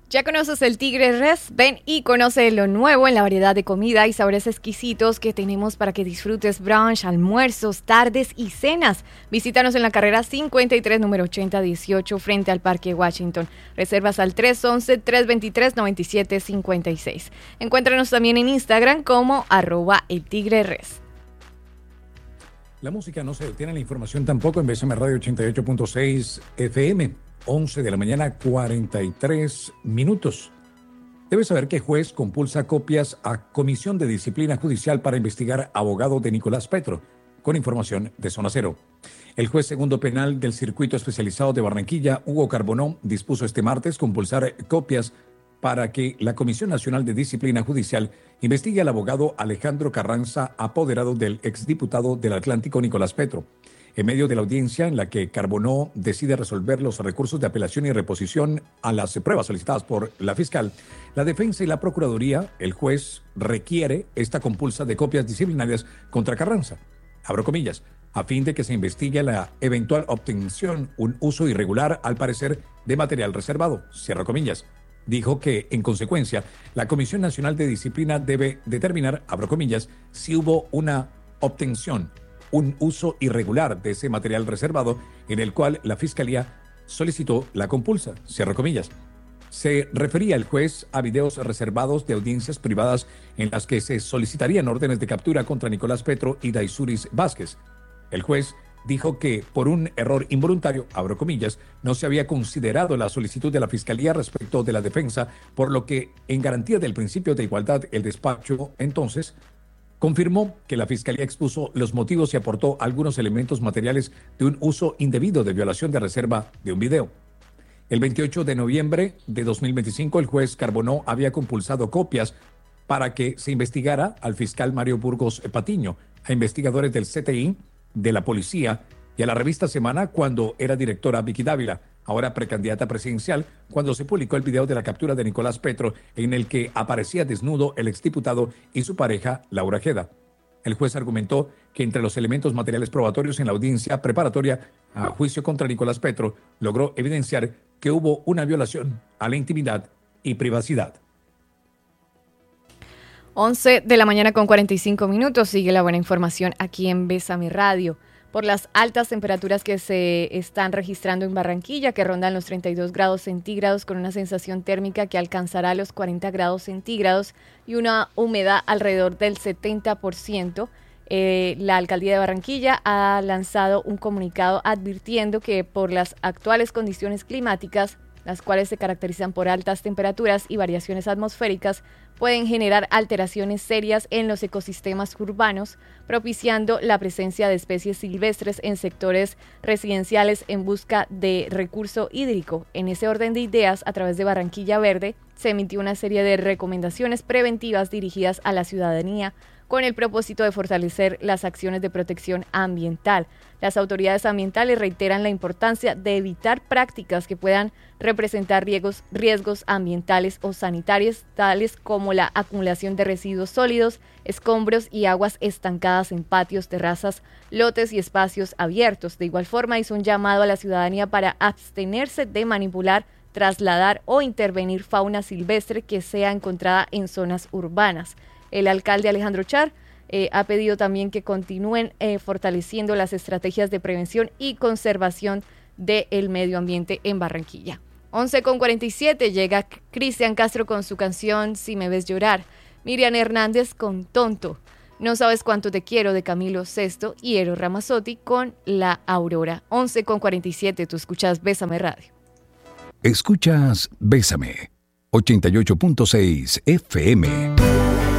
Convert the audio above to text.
¿Ya conoces el Tigre Res? Ven y conoce lo nuevo en la variedad de comida y sabores exquisitos que tenemos para que disfrutes brunch, almuerzos, tardes y cenas. Visítanos en la carrera 53, número 8018, frente al Parque Washington. Reservas al 311-323-9756. Encuéntranos también en Instagram como @eltigreres. La música no se detiene, la información tampoco en BSM Radio 88.6 FM. 11 de la mañana, 43 minutos. Debes saber que juez compulsa copias a Comisión de Disciplina Judicial para investigar abogado de Nicolás Petro. Con información de Zona Cero. El juez segundo penal del Circuito Especializado de Barranquilla, Hugo Carbonó, dispuso este martes compulsar copias para que la Comisión Nacional de Disciplina Judicial investigue al abogado Alejandro Carranza, apoderado del exdiputado del Atlántico Nicolás Petro. En medio de la audiencia en la que Carbonó decide resolver los recursos de apelación y reposición a las pruebas solicitadas por la fiscal, la defensa y la procuraduría, el juez requiere esta compulsa de copias disciplinarias contra Carranza, abro comillas, a fin de que se investigue la eventual obtención, un uso irregular, al parecer, de material reservado, cierro comillas. Dijo que, en consecuencia, la Comisión Nacional de Disciplina debe determinar, abro comillas, si hubo una obtención, un uso irregular de ese material reservado en el cual la Fiscalía solicitó la compulsa, cierro comillas. Se refería el juez a videos reservados de audiencias privadas en las que se solicitarían órdenes de captura contra Nicolás Petro y Daisuris Vázquez. El juez dijo que por un error involuntario, abro comillas, no se había considerado la solicitud de la Fiscalía respecto de la defensa, por lo que, en garantía del principio de igualdad, el despacho, entonces, confirmó que la Fiscalía expuso los motivos y aportó algunos elementos materiales de un uso indebido de violación de reserva de un video. El 28 de noviembre de 2025, el juez Carbonó había compulsado copias para que se investigara al fiscal Mario Burgos Patiño, a investigadores del CTI, de la policía y a la revista Semana cuando era directora Vicky Dávila, ahora precandidata presidencial, cuando se publicó el video de la captura de Nicolás Petro en el que aparecía desnudo el exdiputado y su pareja Laura Ojeda. El juez argumentó que entre los elementos materiales probatorios en la audiencia preparatoria a juicio contra Nicolás Petro logró evidenciar que hubo una violación a la intimidad y privacidad. 11 de la mañana con 45 minutos. Sigue la buena información aquí en Bésame Radio. Por las altas temperaturas que se están registrando en Barranquilla, que rondan los 32 grados centígrados con una sensación térmica que alcanzará los 40 grados centígrados y una humedad alrededor del 70%, la Alcaldía de Barranquilla ha lanzado un comunicado advirtiendo que por las actuales condiciones climáticas, las cuales se caracterizan por altas temperaturas y variaciones atmosféricas, pueden generar alteraciones serias en los ecosistemas urbanos, propiciando la presencia de especies silvestres en sectores residenciales en busca de recurso hídrico. En ese orden de ideas, a través de Barranquilla Verde, se emitió una serie de recomendaciones preventivas dirigidas a la ciudadanía con el propósito de fortalecer las acciones de protección ambiental. Las autoridades ambientales reiteran la importancia de evitar prácticas que puedan representar riesgos ambientales o sanitarios, tales como la acumulación de residuos sólidos, escombros y aguas estancadas en patios, terrazas, lotes y espacios abiertos. De igual forma, hizo un llamado a la ciudadanía para abstenerse de manipular, trasladar o intervenir fauna silvestre que sea encontrada en zonas urbanas. El alcalde Alejandro Char ha pedido también que continúen fortaleciendo las estrategias de prevención y conservación del medio ambiente en Barranquilla. 11:47 llega Cristian Castro con su canción Si me ves llorar, Miriam Hernández con Tonto, No sabes cuánto te quiero de Camilo Sesto y Eros Ramazzotti con La Aurora. 11:47, tú escuchas Bésame Radio. Escuchas Bésame, 88.6 FM.